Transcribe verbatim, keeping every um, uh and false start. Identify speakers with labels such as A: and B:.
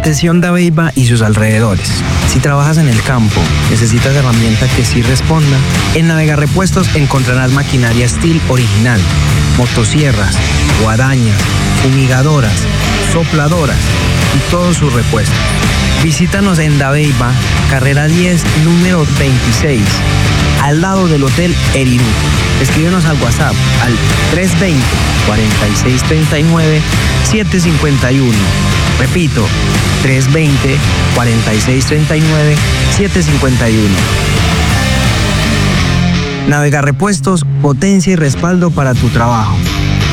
A: Atención Dabeiba y sus alrededores. Si trabajas en el campo, necesitas herramientas que sí respondan. En Navega Repuestos encontrarás maquinaria Stihl original, motosierras, guadañas, fumigadoras, sopladoras y todos sus repuestos. Visítanos en Dabeiba, carrera diez, número veintiséis, al lado del Hotel Erirú. Escríbenos al WhatsApp al tres dos cero, cuatro seis tres nueve, siete cinco uno. Repito, tres dos cero, cuatro seis tres nueve, siete cinco uno. Navega Repuestos, potencia y respaldo para tu trabajo.